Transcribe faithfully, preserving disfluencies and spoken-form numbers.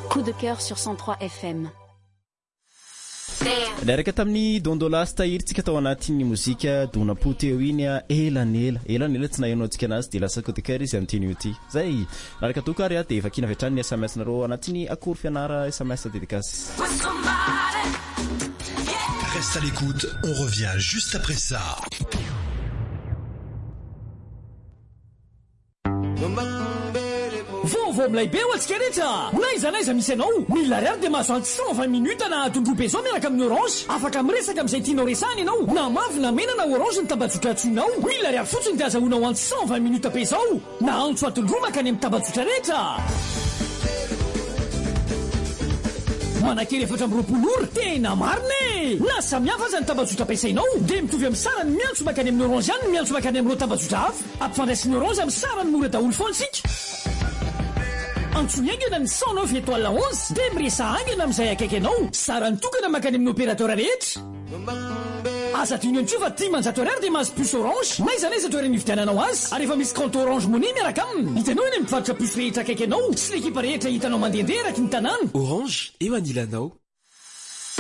Coup de cœur sur cent trois F M. Laraka tamin'ny dondolas tahiritsika tao anatin'ny mozika donapoteo iny a elanela elanela tsy nahenao antsika anazy de lasa coup de cœur izy am'tiny io ty zay laraka tokary a de efa kina vetrany ny S M S nareo anatin'ny akory fianara S M S dédicace. Reste à l'écoute, on revient juste après ça. Vovô milaibe ho antsika rehetra naiza naiza misy anao mila ariary de mahazo antsy cent vingt minutes na tondrobe zao miaraka amin'ny orange afaka miresaka amin'izay tianao resahany ianao na mavy na mena na orange ny tambajotra atsoinao mila ariary fotsiny de azahoanao antsy cent vingt minutes be zao na antso atondro makany amin'ny tambajotra rehetra manakery efatra amby roapolo ora tena marina na samihafa aza ny tambajotra ampiasainao de mitovy amin'ny sarany miantso makany amin'ny orange ihany miantso makany amin'ireo tambajotra hafa ampifandraisin'ny orange amin'ny sarany mora daholo foana sika antsoy aingana ny cent neuf étoile onze de miresa aingana amin'izay akaiky anao sarany tokana makany amin'ny opérateur rehetra aza tiany antsio fa ty manjato ariary de mahazo puce orange naiza naiza toerana ividiananao azy ary efa misy compte orange money miaraka aminy hitanao eny mivarotra puce rehetra akaiky anao sy l'ekipa rehetra hitanao mandehandeha araky ny tanàna orange eo anilanao